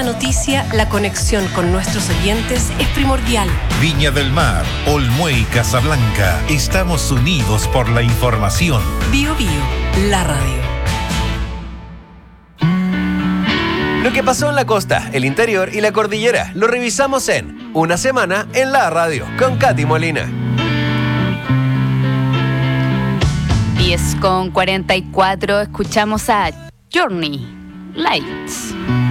cada noticia, la conexión con nuestros oyentes es primordial. Viña del Mar, Olmué y Casablanca. Estamos unidos por la información. Bio Bio, la radio. Lo que pasó en la costa, el interior y la cordillera lo revisamos en Una Semana en la Radio con Katy Molina. 10:44, escuchamos a Journey, Lights.